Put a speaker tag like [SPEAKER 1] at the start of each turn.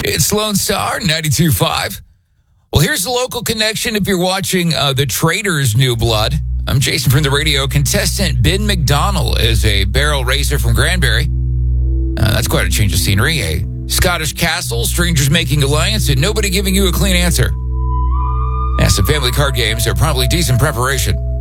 [SPEAKER 1] It's Lone Star 92.5. Well, here's the local connection if you're watching The Traitors' New Blood. I'm Jason from the radio. Contestant Ben McDonnell is a barrel racer from Granbury. That's quite a change of scenery. A Scottish castle, strangers making alliance, and nobody giving you a clean answer. Some family card games are probably decent preparation.